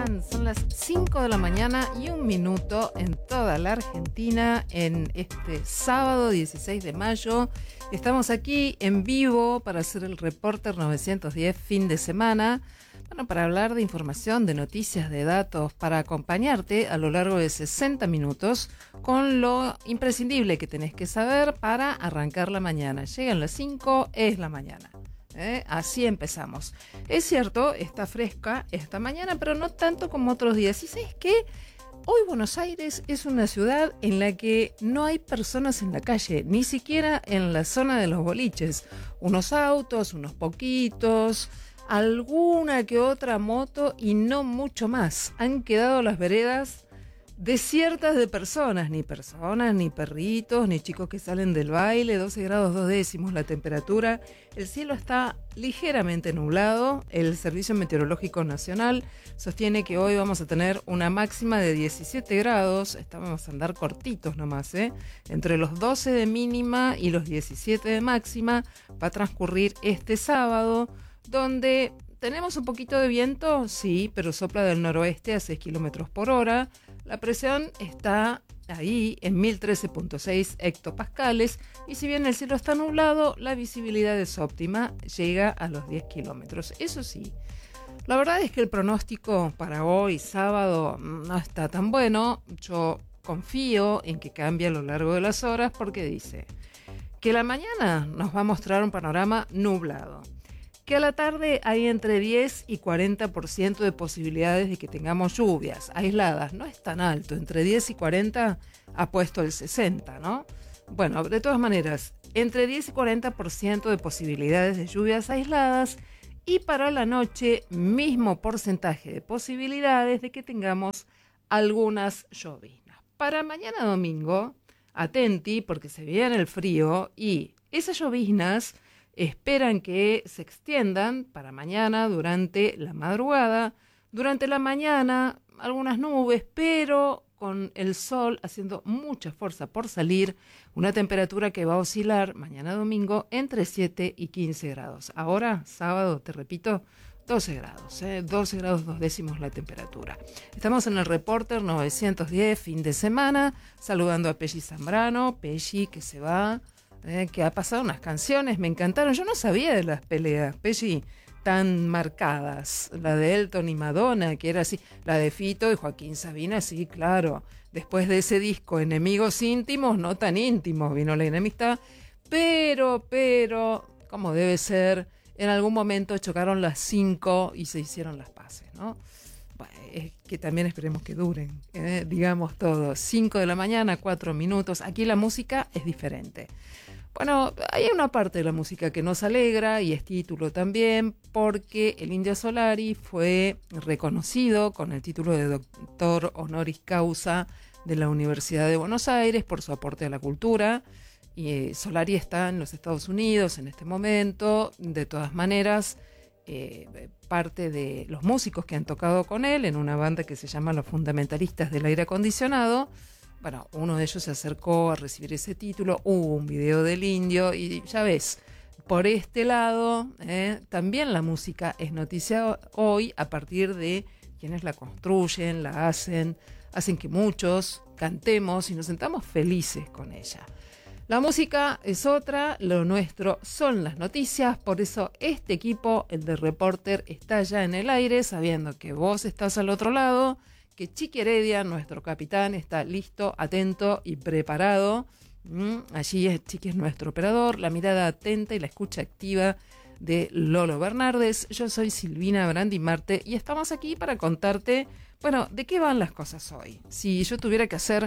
están? Son las 5 de la mañana y 1 minuto en toda la Argentina en este sábado 16 de mayo. Estamos aquí en vivo para hacer el Reporter 910 fin de semana. Bueno, para hablar de información, de noticias, de datos, para acompañarte a lo largo de 60 minutos con lo imprescindible que tenés que saber para arrancar la mañana. Llegan las 5, es la mañana. Así empezamos. Es cierto, está fresca esta mañana, pero no tanto como otros días. Y sabes que hoy Buenos Aires es una ciudad en la que no hay personas en la calle, ni siquiera en la zona de los boliches. Unos autos, unos poquitos, alguna que otra moto y no mucho más. Han quedado las veredas desiertas de personas, ni perritos, ni chicos que salen del baile. 12 grados 2 décimos la temperatura. El cielo está ligeramente nublado. El Servicio Meteorológico Nacional sostiene que hoy vamos a tener una máxima de 17 grados. Vamos a andar cortitos nomás, entre los 12 de mínima y los 17 de máxima. Va a transcurrir este sábado, donde tenemos un poquito de viento, sí, pero sopla del noroeste a 6 kilómetros por hora. La presión está ahí en 1013.6 hectopascales y si bien el cielo está nublado, la visibilidad es óptima, llega a los 10 kilómetros. Eso sí, la verdad es que el pronóstico para hoy, sábado, no está tan bueno. Yo confío en que cambie a lo largo de las horas porque dice que la mañana nos va a mostrar un panorama nublado, que a la tarde hay entre 10 y 40% de posibilidades de que tengamos lluvias aisladas. No es tan alto, entre 10 y 40 ha puesto el 60, ¿no? Bueno, de todas maneras, entre 10 y 40% de posibilidades de lluvias aisladas, y para la noche, mismo porcentaje de posibilidades de que tengamos algunas lloviznas. Para mañana domingo, atenti, porque se viene el frío y esas lloviznas esperan que se extiendan para mañana durante la madrugada. Durante la mañana algunas nubes, pero con el sol haciendo mucha fuerza por salir, una temperatura que va a oscilar mañana domingo entre 7 y 15 grados. Ahora, sábado, te repito, 12 grados, 12 grados 2 décimos la temperatura. Estamos en el Reporter 910, fin de semana, saludando a Pelli Zambrano. Pelli, que se va, que ha pasado unas canciones, me encantaron. Yo no sabía de las peleas, Pelli, tan marcadas. La de Elton y Madonna, que era así. La de Fito y Joaquín Sabina, sí, claro. Después de ese disco, Enemigos íntimos, no tan íntimos, vino la enemistad. Pero, como debe ser, en algún momento chocaron las 5 y se hicieron las paces, ¿no? Bueno, que también esperemos que duren, digamos todo. 5 de la mañana, 4 minutos. Aquí la música es diferente. Bueno, hay una parte de la música que nos alegra y es título también, porque el Indio Solari fue reconocido con el título de doctor honoris causa de la Universidad de Buenos Aires por su aporte a la cultura. Y Solari está en los Estados Unidos en este momento. De todas maneras, parte de los músicos que han tocado con él en una banda que se llama Los Fundamentalistas del Aire Acondicionado, bueno, uno de ellos se acercó a recibir ese título, hubo un video del Indio y ya ves, por este lado, también la música es noticia hoy a partir de quienes la construyen, la hacen que muchos cantemos y nos sentamos felices con ella. La música es otra, lo nuestro son las noticias, por eso este equipo, el de Reporter, está ya en el aire, sabiendo que vos estás al otro lado, que Chiqui Heredia, nuestro capitán, está listo, atento y preparado. Allí Chiqui es nuestro operador, la mirada atenta y la escucha activa de Lolo Bernardes. Yo soy Silvina Brandi Marte y estamos aquí para contarte, bueno, de qué van las cosas hoy. Si yo tuviera que hacer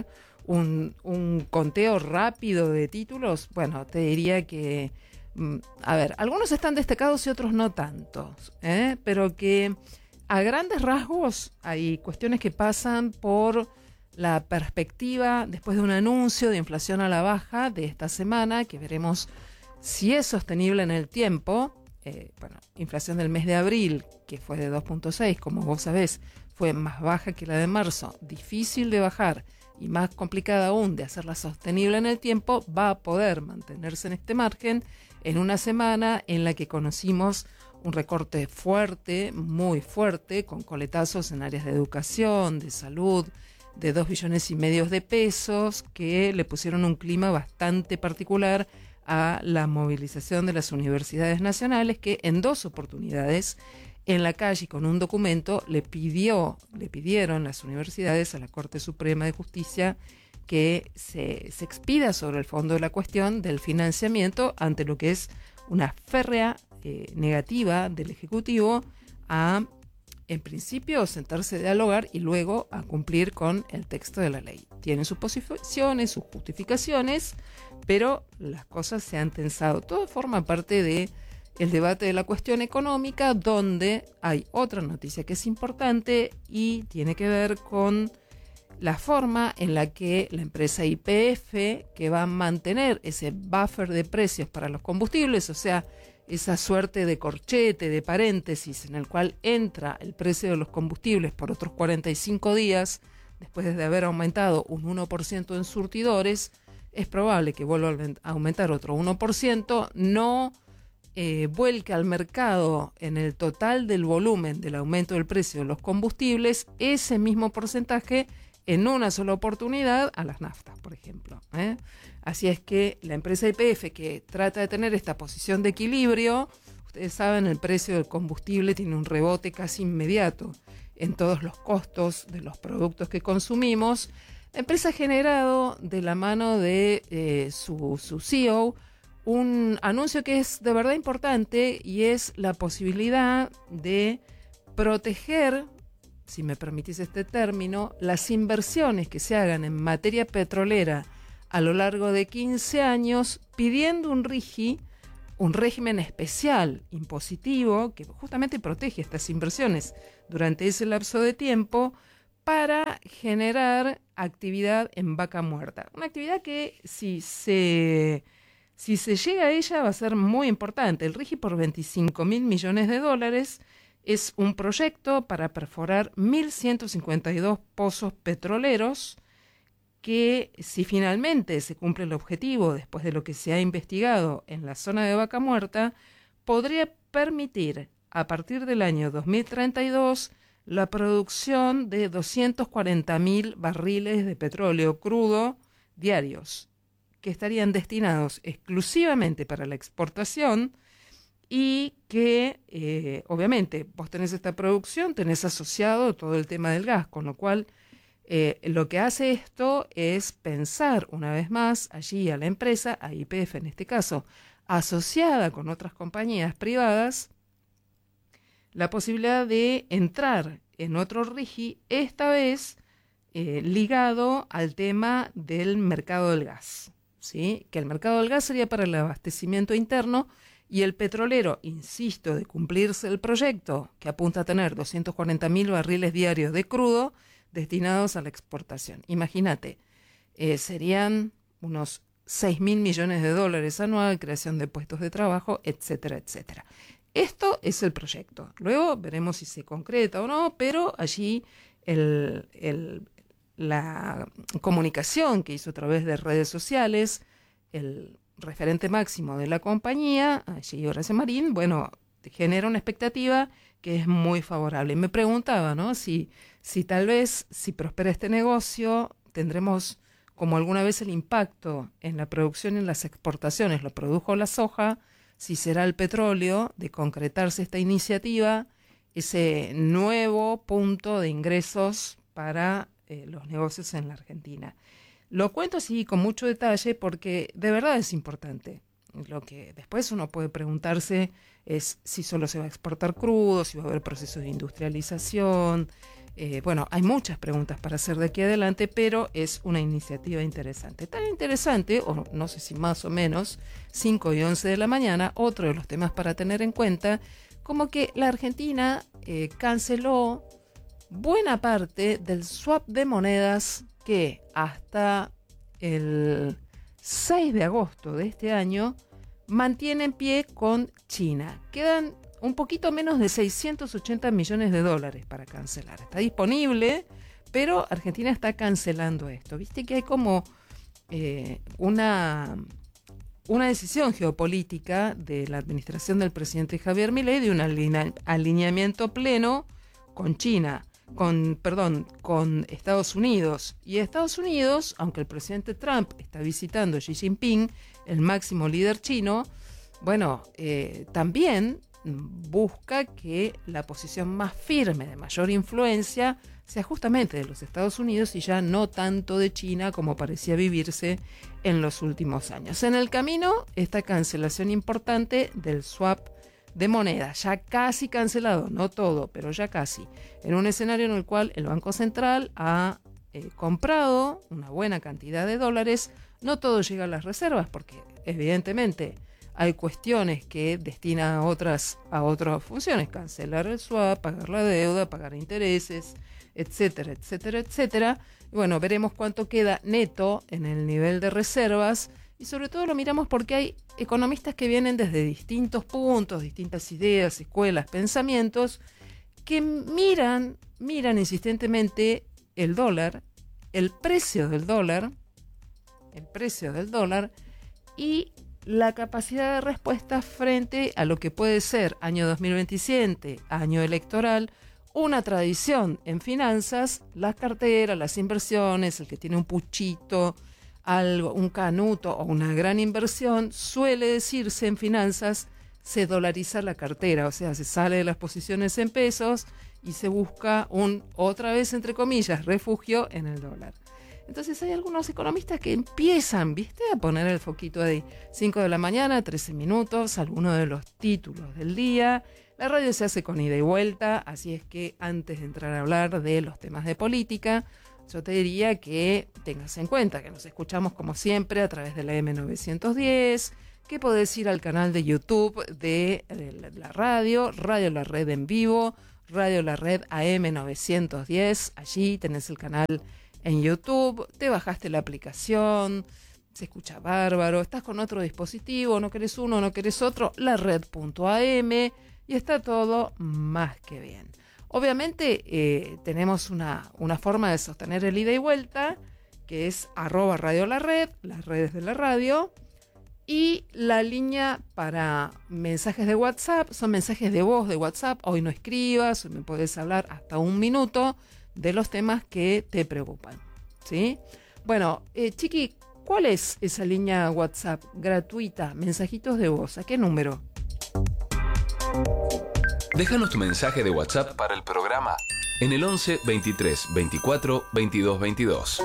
un conteo rápido de títulos, bueno, te diría que, a ver, algunos están destacados y otros no tanto, pero que a grandes rasgos hay cuestiones que pasan por la perspectiva después de un anuncio de inflación a la baja de esta semana, que veremos si es sostenible en el tiempo. Inflación del mes de abril, que fue de 2.6, como vos sabés, fue más baja que la de marzo, difícil de bajar y más complicada aún de hacerla sostenible en el tiempo, va a poder mantenerse en este margen en una semana en la que conocimos un recorte fuerte, muy fuerte, con coletazos en áreas de educación, de salud, de 2,5 billones de pesos, que le pusieron un clima bastante particular a la movilización de las universidades nacionales, que en 2 oportunidades en la calle con un documento le pidieron las universidades a la Corte Suprema de Justicia que se expida sobre el fondo de la cuestión del financiamiento ante lo que es una férrea negativa del Ejecutivo a, en principio, sentarse a dialogar y luego a cumplir con el texto de la ley. Tienen sus posiciones, sus justificaciones, pero las cosas se han tensado. Todo forma parte de el debate de la cuestión económica, donde hay otra noticia que es importante y tiene que ver con la forma en la que la empresa YPF, que va a mantener ese buffer de precios para los combustibles, o sea, esa suerte de corchete, de paréntesis, en el cual entra el precio de los combustibles por otros 45 días, después de haber aumentado un 1% en surtidores, es probable que vuelva a aumentar otro 1%, no vuelque al mercado en el total del volumen del aumento del precio de los combustibles ese mismo porcentaje en una sola oportunidad a las naftas, por ejemplo. Así es que la empresa YPF, que trata de tener esta posición de equilibrio, ustedes saben, el precio del combustible tiene un rebote casi inmediato en todos los costos de los productos que consumimos. La empresa ha generado, de la mano de su CEO, un anuncio que es de verdad importante, y es la posibilidad de proteger, si me permitís este término, las inversiones que se hagan en materia petrolera a lo largo de 15 años, pidiendo un régimen especial impositivo que justamente protege estas inversiones durante ese lapso de tiempo para generar actividad en vaca muerta. Una actividad que si se llega a ella va a ser muy importante. El RIGI por $25.000 millones es un proyecto para perforar 1.152 pozos petroleros que, si finalmente se cumple el objetivo después de lo que se ha investigado en la zona de Vaca Muerta, podría permitir a partir del año 2032 la producción de 240.000 barriles de petróleo crudo diarios, que estarían destinados exclusivamente para la exportación, y que obviamente vos tenés esta producción, tenés asociado todo el tema del gas, con lo cual lo que hace esto es pensar una vez más allí a la empresa, a YPF en este caso, asociada con otras compañías privadas, la posibilidad de entrar en otro RIGI, esta vez ligado al tema del mercado del gas, ¿sí? Que el mercado del gas sería para el abastecimiento interno, y el petrolero, insisto, de cumplirse el proyecto, que apunta a tener 240.000 barriles diarios de crudo destinados a la exportación. Imagínate, serían unos $6.000 millones anual, creación de puestos de trabajo, etcétera, etcétera. Esto es el proyecto. Luego veremos si se concreta o no, pero allí la comunicación que hizo a través de redes sociales, el referente máximo de la compañía, allí Horacio Marín, bueno, genera una expectativa que es muy favorable. Y me preguntaba, ¿no?, si tal vez, si prospera este negocio, tendremos como alguna vez el impacto en la producción y en las exportaciones, lo produjo la soja, si será el petróleo, de concretarse esta iniciativa, ese nuevo punto de ingresos para los negocios en la Argentina. Lo cuento así con mucho detalle porque de verdad es importante. Lo que después uno puede preguntarse es si solo se va a exportar crudo, si va a haber procesos de industrialización. Bueno, hay muchas preguntas para hacer de aquí adelante, pero es una iniciativa interesante. Tan interesante, o no sé si más o menos, 5:11 de la mañana, otro de los temas para tener en cuenta, como que la Argentina canceló buena parte del swap de monedas que hasta el 6 de agosto de este año mantiene en pie con China. Quedan un poquito menos de $680 millones para cancelar. Está disponible, pero Argentina está cancelando esto. Viste que hay como una una decisión geopolítica de la administración del presidente Javier Milei de un alineamiento pleno con China, con Estados Unidos. Y Estados Unidos, aunque el presidente Trump está visitando a Xi Jinping, el máximo líder chino, también busca que la posición más firme, de mayor influencia, sea justamente de los Estados Unidos y ya no tanto de China como parecía vivirse en los últimos años. En el camino, esta cancelación importante del swap de moneda, ya casi cancelado, no todo, pero ya casi, en un escenario en el cual el Banco Central ha comprado una buena cantidad de dólares. No todo llega a las reservas porque evidentemente hay cuestiones que destina a otras funciones, cancelar el swap, pagar la deuda, pagar intereses, etcétera, etcétera, etcétera. Y bueno, veremos cuánto queda neto en el nivel de reservas y sobre todo lo miramos porque hay economistas que vienen desde distintos puntos, distintas ideas, escuelas, pensamientos, que miran insistentemente el dólar, el precio del dólar y la capacidad de respuesta frente a lo que puede ser año 2027, año electoral, una tradición en finanzas, las carteras, las inversiones, el que tiene un puchito, algo, un canuto o una gran inversión, suele decirse en finanzas, se dolariza la cartera, o sea, se sale de las posiciones en pesos y se busca otra vez, entre comillas, refugio en el dólar. Entonces hay algunos economistas que empiezan, a poner el foquito ahí. 5 de la mañana, 13 minutos, algunos de los títulos del día. La radio se hace con ida y vuelta, así es que antes de entrar a hablar de los temas de política, yo te diría que tengas en cuenta que nos escuchamos como siempre a través de la M910, que podés ir al canal de YouTube de la radio, Radio La Red en vivo, Radio La Red AM910, allí tenés el canal en YouTube, te bajaste la aplicación, se escucha bárbaro, estás con otro dispositivo, no querés uno, no querés otro, lared.am y está todo más que bien. Obviamente tenemos una forma de sostener el ida y vuelta, que es @Radio La Red, las redes de la radio, y la línea para mensajes de WhatsApp, son mensajes de voz de WhatsApp, hoy no escribas, hoy me podés hablar hasta 1 minuto, de los temas que te preocupan, ¿sí? Bueno, Chiqui, ¿cuál es esa línea WhatsApp gratuita? Mensajitos de voz, ¿a qué número? Déjanos tu mensaje de WhatsApp para el programa en el 11 23 24 22 22.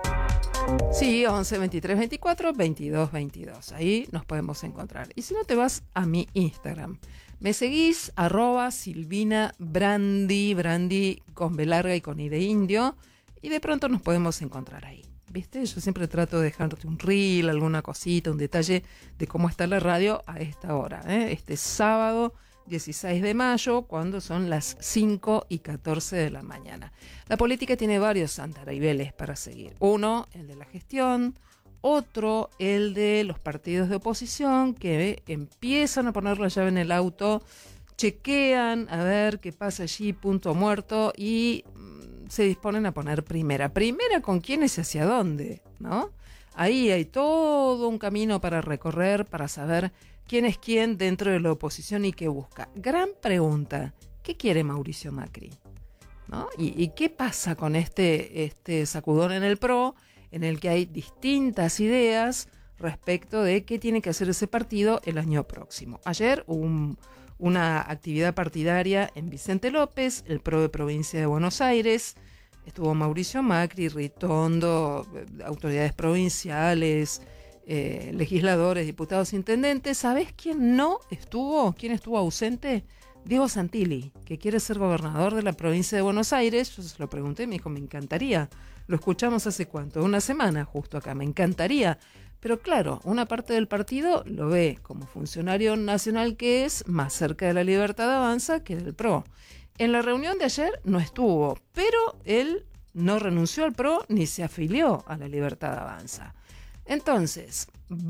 Sí, 11 23 24 22 22. Ahí nos podemos encontrar. Y si no, te vas a mi Instagram. Me seguís @Silvina Brandi, Brandi con B larga y con I de indio. Y de pronto nos podemos encontrar ahí. ¿Viste? Yo siempre trato de dejarte un reel, alguna cosita, un detalle de cómo está la radio a esta hora. Este sábado 16 de mayo, cuando son las 5:14 de la mañana. La política tiene varios andariveles para seguir. Uno, el de la gestión. Otro, el de los partidos de oposición que empiezan a poner la llave en el auto, chequean a ver qué pasa allí, punto muerto, y se disponen a poner primera. ¿Primera con quiénes y hacia dónde? ¿No? Ahí hay todo un camino para recorrer, para saber quién es quién dentro de la oposición y qué busca. Gran pregunta, ¿qué quiere Mauricio Macri? ¿No? ¿Y qué pasa con este sacudón en el PRO, en el que hay distintas ideas respecto de qué tiene que hacer ese partido el año próximo? Ayer hubo una actividad partidaria en Vicente López, el PRO de Provincia de Buenos Aires. Estuvo Mauricio Macri, Ritondo, autoridades provinciales, legisladores, diputados, intendentes. ¿Sabés quién no estuvo? ¿Quién estuvo ausente? Diego Santilli, que quiere ser gobernador de la provincia de Buenos Aires. Yo se lo pregunté, me dijo, me encantaría. Lo escuchamos hace cuánto, una semana justo acá, me encantaría. Pero claro, una parte del partido lo ve como funcionario nacional que es más cerca de la Libertad Avanza que del PRO. En la reunión de ayer no estuvo, pero él no renunció al PRO ni se afilió a la Libertad Avanza. Entonces,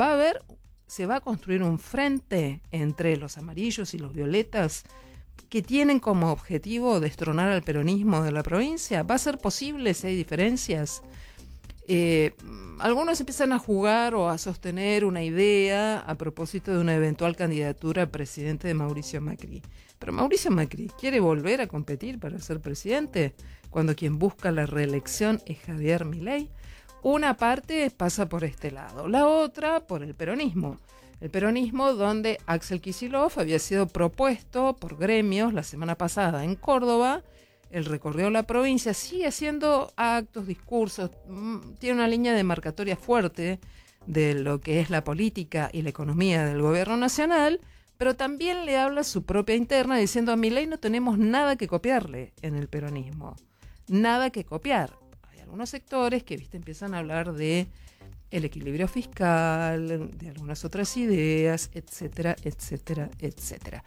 se va a construir un frente entre los amarillos y los violetas que tienen como objetivo destronar al peronismo de la provincia. ¿Va a ser posible si hay diferencias? Algunos empiezan a jugar o a sostener una idea a propósito de una eventual candidatura a presidente de Mauricio Macri. Pero Mauricio Macri quiere volver a competir para ser presidente cuando quien busca la reelección es Javier Milei. Una parte pasa por este lado, la otra por el peronismo. El peronismo donde Axel Kicillof había sido propuesto por gremios la semana pasada en Córdoba. Él recorrió la provincia, sigue haciendo actos, discursos, tiene una línea demarcatoria fuerte de lo que es la política y la economía del gobierno nacional, pero también le habla a su propia interna diciendo: a Milei no tenemos nada que copiarle en el peronismo, nada que copiar. Hay algunos sectores que empiezan a hablar de el equilibrio fiscal, de algunas otras ideas, etcétera, etcétera, etcétera.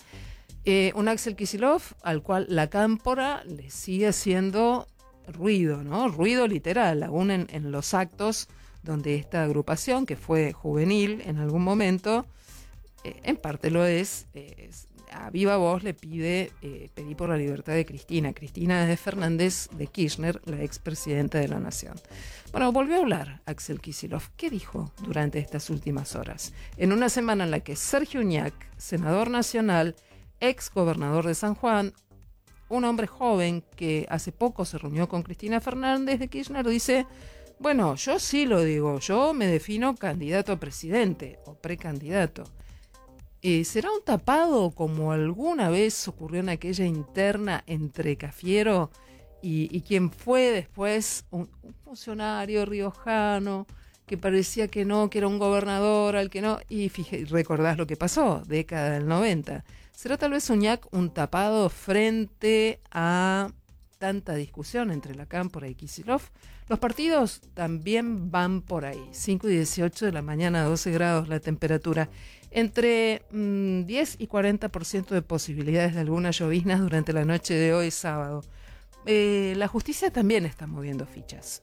Un Axel Kicillof al cual la cámpora le sigue haciendo ruido, ¿no? Ruido literal, aún en los actos donde esta agrupación, que fue juvenil en algún momento, en parte lo es, a viva voz le pedí por la libertad de Cristina Fernández de Kirchner, la expresidenta de la Nación. Bueno, volvió a hablar Axel Kicillof. ¿Qué dijo durante estas últimas horas? En una semana en la que Sergio Uñac, senador nacional, ex gobernador de San Juan, un hombre joven que hace poco se reunió con Cristina Fernández de Kirchner, dice: bueno, yo sí lo digo, yo me defino candidato a presidente o precandidato. ¿Será un tapado como alguna vez ocurrió en aquella interna entre Cafiero y quien fue después un funcionario riojano que parecía que no, que era un gobernador al que no? Y recordás lo que pasó, década del 90. ¿Será tal vez Uñac un tapado frente a tanta discusión entre la cámpora y Kicillof? Los partidos también van por ahí. 5 y 18 de la mañana, 12 grados la temperatura. Entre 10 y 40% de posibilidades de algunas lloviznas durante la noche de hoy sábado. La justicia también está moviendo fichas.